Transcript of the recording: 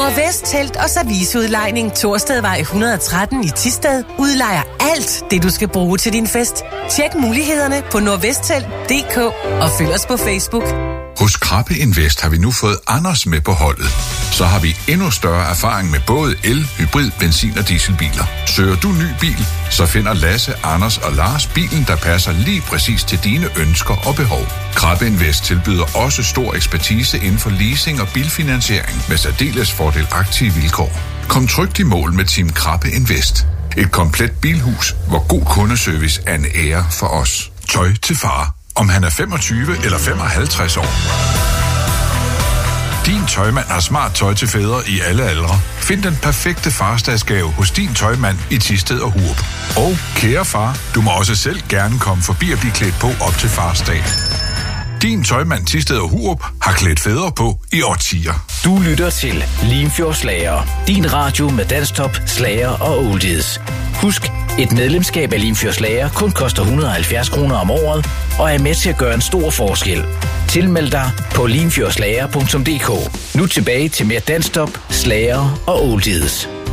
Nordvest Telt og Serviceudlejning Torstedvej 113 i Thisted udlejer alt det, du skal bruge til din fest. Tjek mulighederne på nordvesttelt.dk og følg os på Facebook. Hos Krabbe Invest har vi nu fået Anders med på holdet. Så har vi endnu større erfaring med både el, hybrid, benzin og dieselbiler. Søger du ny bil, så finder Lasse, Anders og Lars bilen, der passer lige præcis til dine ønsker og behov. Krabbe Invest tilbyder også stor ekspertise inden for leasing og bilfinansiering med særdeles fordelagtige vilkår. Kom trygt i mål med Team Krabbe Invest. Et komplet bilhus, hvor god kundeservice er en ære for os. Tøj til far. Om han er 25 eller 55 år. Din tøjmand har smart tøj til fædre i alle aldre. Find den perfekte farsdagsgave hos din tøjmand i Thisted og Hurup. Og kære far, du må også selv gerne komme forbi og blive klædt på op til farsdag. Din tøjmand Thisted og Hurup har klædt fædre på i årtier. Du lytter til Limfjords Slager. Din radio med danstop, slager og oldies. Husk, et medlemskab af Limfjords Slager kun koster 170 kroner om året og er med til at gøre en stor forskel. Tilmeld dig på limfjordslager.dk. Nu tilbage til mere danstop, slager og oldies.